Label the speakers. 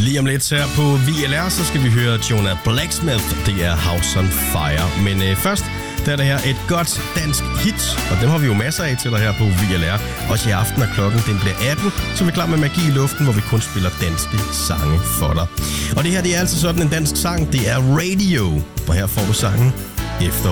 Speaker 1: Lige om lidt her på VLR, så skal vi høre Jonah Blacksmith. Det er House on Fire. Men først, der er det her et godt dansk hit, og dem har vi jo masser af til dig her på VLR. Også i aften, og klokken den bliver 18, så er vi klar med Magi i luften, hvor vi kun spiller danske sange for dig. Og det her, det er altså sådan en dansk sang, det er Radio. Og her får du sangen Efter